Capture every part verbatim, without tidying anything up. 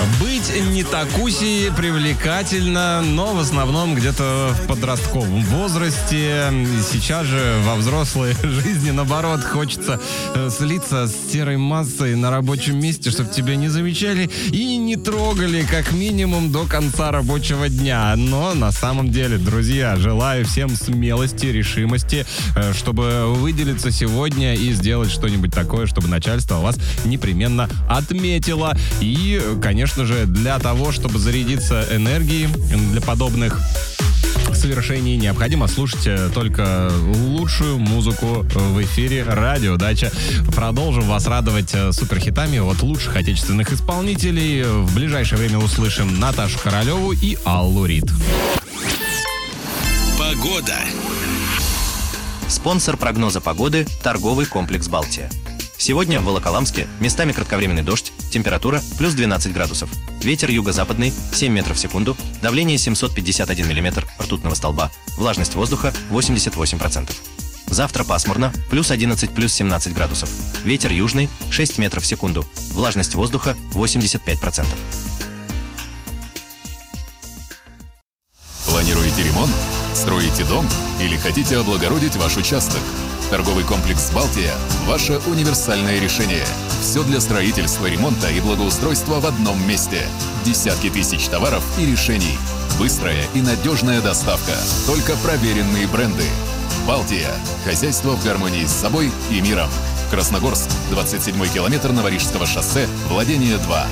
Быть не такуси привлекательно, но в основном где-то в подростковом возрасте. Сейчас же во взрослой жизни, наоборот, хочется слиться с серой массой на рабочем месте, чтобы тебя не замечали и не трогали как минимум до конца рабочего дня. Но на самом деле, друзья, желаю всем смелости, решимости, чтобы выделиться сегодня и сделать что-нибудь такое, чтобы начальство вас непременно отметило. И, конечно же, для того, чтобы зарядиться энергией для подобных совершений, необходимо слушать только лучшую музыку в эфире «Радио Дача». Продолжим вас радовать суперхитами от лучших отечественных исполнителей. В ближайшее время услышим Наташу Королеву и Аллу Рид. Погода. Спонсор прогноза погоды – торговый комплекс «Балтия». Сегодня в Волоколамске местами кратковременный дождь, температура плюс двенадцать градусов. Ветер юго-западный семь метров в секунду, давление семьсот пятьдесят один миллиметр ртутного столба, влажность воздуха восемьдесят восемь процентов. Завтра пасмурно, плюс одиннадцать, плюс семнадцать градусов. Ветер южный шесть метров в секунду, влажность воздуха восемьдесят пять процентов. Планируете ремонт? Строите дом? Или хотите облагородить ваш участок? Торговый комплекс «Балтия» – ваше универсальное решение. Все для строительства, ремонта и благоустройства в одном месте. Десятки тысяч товаров и решений. Быстрая и надежная доставка. Только проверенные бренды. «Балтия» – хозяйство в гармонии с собой и миром. Красногорск, двадцать седьмой километр Новорижского шоссе, владение два.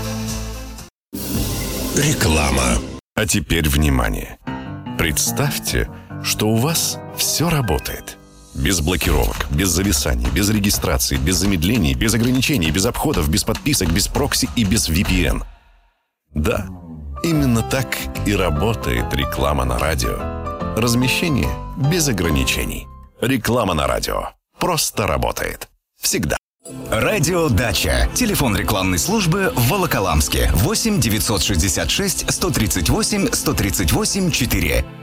Реклама. А теперь внимание. Представьте, что у вас все работает. Без блокировок, без зависаний, без регистрации, без замедлений, без ограничений, без обходов, без подписок, без прокси и без ви пи эн. Да, именно так и работает реклама на радио. Размещение без ограничений. Реклама на радио. Просто работает. Всегда. Радио Дача. Телефон рекламной службы в Волоколамске. восемь девятьсот шестьдесят шесть сто тридцать восемь сто тридцать восемь четыре.